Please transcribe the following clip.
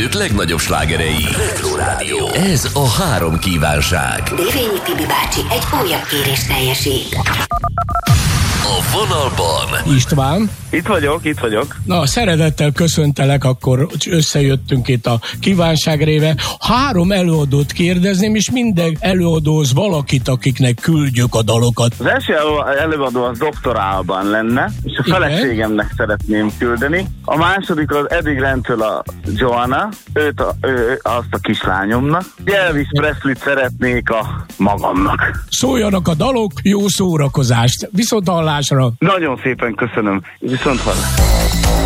idők legnagyobb slágerei. Retro Rádió. Ez a 3 kívánság. Dévényi Tibi bácsi egy újabb kérést teljesít. A vonalban István. Itt vagyok. Na, szeretettel köszöntelek, akkor összejöttünk itt a kívánságréve. 3 előadót kérdezném, és minden előadóhoz valakit, akiknek küldjük a dalokat. Az első előadó az Dr. Alban lenne, és a feleségemnek szeretném küldeni. A második az Eddie Grantől a Joanna, azt a kislányomnak. Elvis Presley-t szeretnék a magamnak. Szóljanak a dalok, jó szórakozást. Viszonthallásra! Nagyon szépen köszönöm. Viszont hallásra.